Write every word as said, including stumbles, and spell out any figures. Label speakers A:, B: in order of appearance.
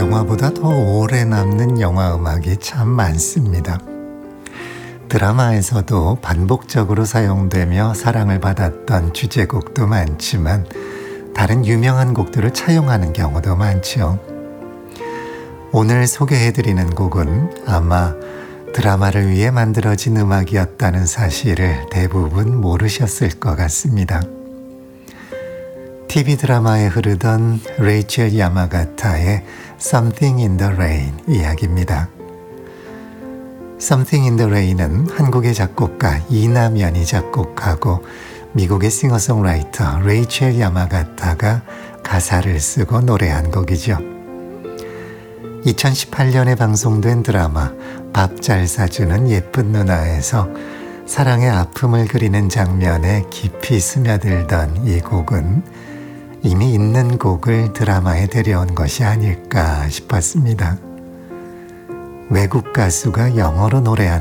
A: 영화보다 더 오래 남는 영화 음악이 참 많습니다. 드라마에서도 반복적으로 사용되며 사랑을 받았던 주제곡도 많지만 다른 유명한 곡들을 차용하는 경우도 많죠. 오늘 소개해드리는 곡은 아마 드라마를 위해 만들어진 음악이었다는 사실을 대부분 모르셨을 것 같습니다. 티비 드라마에 흐르던 레이첼 야마가타의 Something in the Rain 이야기입니다. Something in the Rain은 한국의 작곡가 이남연이 작곡하고 미국의 싱어송라이터 레이첼 야마가타가 가사를 쓰고 노래한 곡이죠. 이천십팔 년에 방송된 드라마 밥 잘 사주는 예쁜 누나에서 사랑의 아픔을 그리는 장면에 깊이 스며들던 이 곡은 이미 있는 곡을 드라마에 데려온 것이 아닐까 싶었습니다. 외국 가수가 영어로 노래한